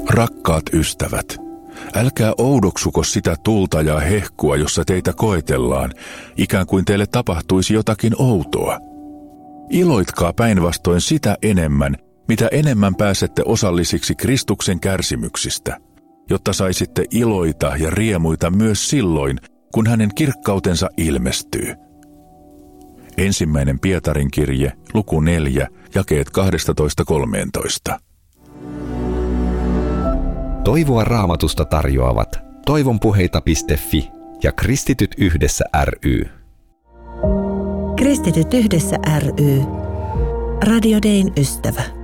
Rakkaat ystävät, älkää oudoksuko sitä tulta ja hehkua, jossa teitä koetellaan, ikään kuin teille tapahtuisi jotakin outoa. Iloitkaa päinvastoin sitä enemmän, mitä enemmän pääsette osallisiksi Kristuksen kärsimyksistä, jotta saisitte iloita ja riemuita myös silloin, kun hänen kirkkautensa ilmestyy. 1. Pietarin kirje, luku 4, jakeet 12-13. Toivoa Raamatusta tarjoavat toivonpuheita.fi ja Kristityt yhdessä ry. Kristityt yhdessä ry. Radio Dayn ystävä.